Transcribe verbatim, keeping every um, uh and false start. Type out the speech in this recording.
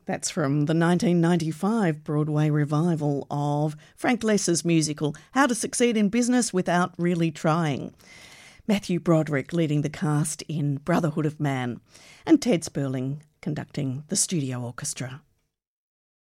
That's from the nineteen ninety-five Broadway revival of Frank Lesser's musical How to Succeed in Business Without Really Trying. Matthew Broderick leading the cast in Brotherhood of Man, and Ted Sperling conducting the studio orchestra.